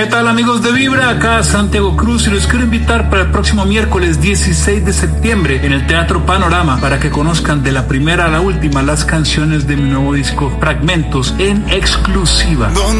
tal, amigos de Vibra? Acá Santiago Cruz y los quiero invitar para el próximo miércoles 16 de septiembre en el Teatro Panorama para que conozcan de la primera a la última las canciones de mi nuevo disco Fragmentos en exclusiva.